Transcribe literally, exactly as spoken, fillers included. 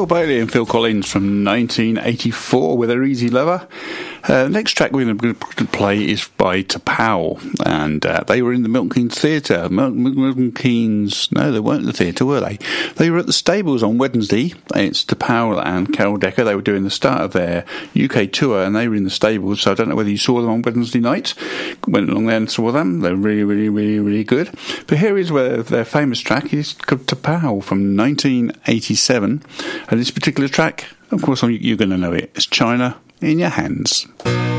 Bill Bailey and Phil Collins from nineteen eighty-four with their Easy Lover. Uh, the next track we're going to play is by T'Pau, and uh, they were in the Milton Keynes Theatre. Milton, Milton Keynes, no, they weren't in the theatre, were they? They were at the Stables on Wednesday. It's T'Pau and Carol Decker. They were doing the start of their U K tour, and they were in the Stables, so I don't know whether you saw them on Wednesday night. Went along there and saw them. They're really, really, really, really good. But here is where their famous track is called T'Pau from nineteen eighty-seven, and this particular track, of course, you're going to know it. It's China in Your Hands.